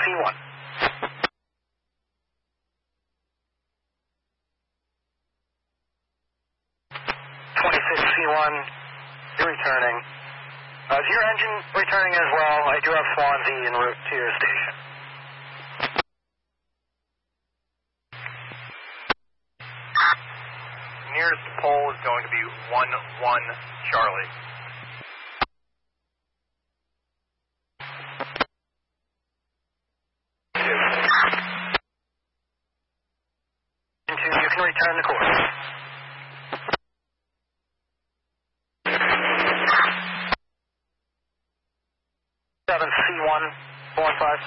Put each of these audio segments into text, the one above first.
26C1. 26C1, you're returning. Is your engine returning as well? I do have Swansea en route to your station. Nearest pole is going to be 1-1 Charlie. You can return the course. C1, 415.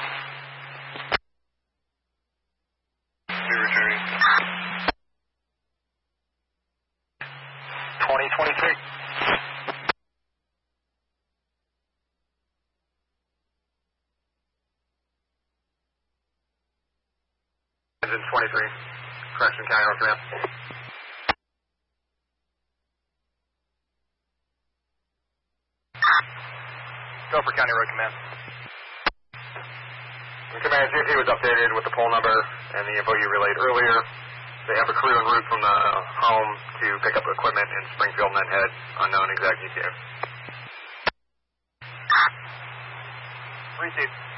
Be returning. 2023. Engine 23. Correction, County Road Command. Go for County Road Command. Command, GP was updated with the poll number and the info you relayed earlier. They have a crew en route from the home to pick up equipment in Springfield and then head unknown exact ETA. Received.